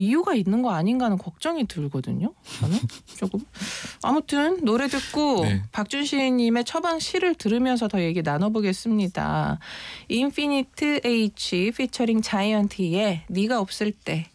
이유가 있는 거 아닌가 하는 걱정이 들거든요. 저는 조금. 아무튼 노래 듣고 네. 박준신 님의 처방 시를 들으면서 더 얘기 나눠보겠습니다. 인피니트 H 피처링 자이언티의 네가 없을 때